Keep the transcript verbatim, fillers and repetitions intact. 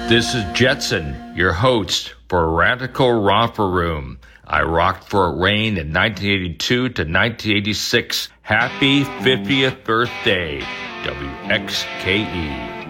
This is Jetson, your host for Radical Romper Room. I rocked Fort Wayne in nineteen eighty-two to nineteen eighty-six. Happy fiftieth birthday, W X K E.